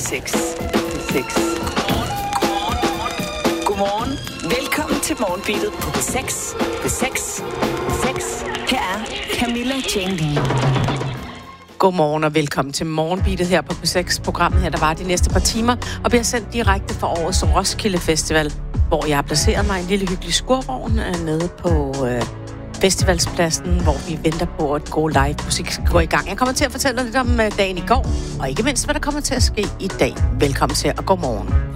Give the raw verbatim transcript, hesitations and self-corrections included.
seks. seks. Godmorgen. Velkommen til Morgenbeatet på P seks. P seks. P seks. Her er Camilla Jane Lea. Godmorgen og velkommen til Morgenbeatet her på P seks. Programmet her, der var de næste par timer og bliver sendt direkte fra årets Roskilde Festival, hvor jeg har placeret mig i en lille hyggelig skurvogn øh, nede på øh, festivalspladsen, hvor vi venter på, at god live musik skal gå i gang. Jeg kommer til at fortælle lidt om øh, dagen i går, og ikke mindst, hvad der kommer til at ske i dag. Velkommen til og godmorgen.